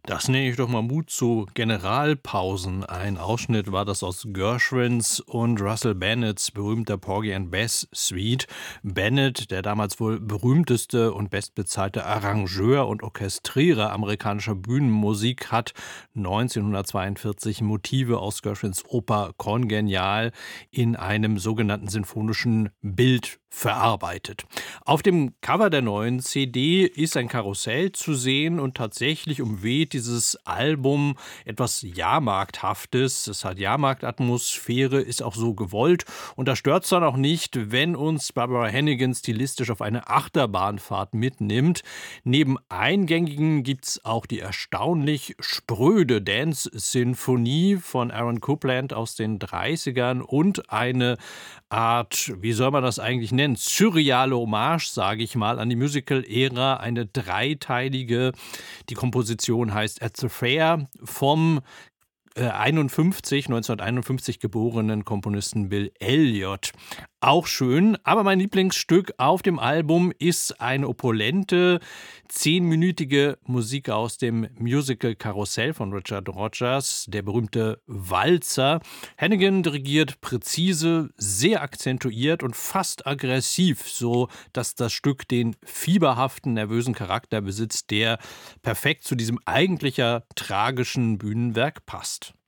Das nenne ich doch mal Mut zu Generalpausen. Ein Ausschnitt war das aus Gershwins und Russell Bennetts berühmter Porgy and Bess Suite. Bennett, der damals wohl berühmteste und bestbezahlte Arrangeur und Orchestrierer amerikanischer Bühnenmusik, hat 1942 Motive aus Gershwins Oper Kongenial in einem sogenannten sinfonischen Bild verarbeitet. Auf dem Cover der neuen CD ist ein Karussell zu sehen und tatsächlich umweht dieses Album etwas Jahrmarkthaftes. Es hat Jahrmarktatmosphäre, ist auch so gewollt und da stört es dann auch nicht, wenn uns Barbara Hannigan stilistisch auf eine Achterbahnfahrt mitnimmt. Neben Eingängigen gibt es auch die erstaunlich spröde Dance-Sinfonie von Aaron Copland aus den 30ern und eine Art, wie soll man das eigentlich nennen, surreale Hommage, sage ich mal, an die Musical-Ära, eine dreiteilige. Die Komposition heißt At the Fair vom 1951 geborenen Komponisten Bill Elliott. Auch schön, aber mein Lieblingsstück auf dem Album ist eine opulente, 10-minütige Musik aus dem Musical Karussell von Richard Rodgers, der berühmte Walzer. Hannigan dirigiert präzise, sehr akzentuiert und fast aggressiv, so dass das Stück den fieberhaften, nervösen Charakter besitzt, der perfekt zu diesem eigentlich tragischen Bühnenwerk passt.